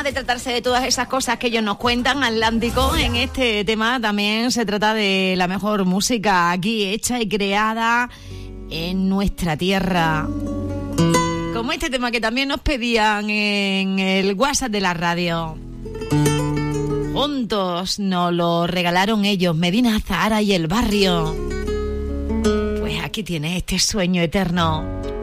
además de tratarse de todas esas cosas que ellos nos cuentan, Atlántico, en este tema también se trata de la mejor música aquí hecha y creada en nuestra tierra. Como este tema que también nos pedían en el WhatsApp de la radio. Juntos nos lo regalaron ellos, Medina Zahara y El Barrio. Pues aquí tienes este sueño eterno.